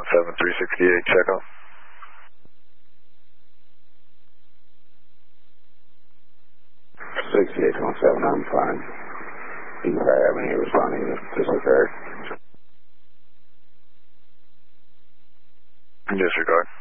368, check out. 6817, I'm fine. Do you have any responding if this occurred? Disregard.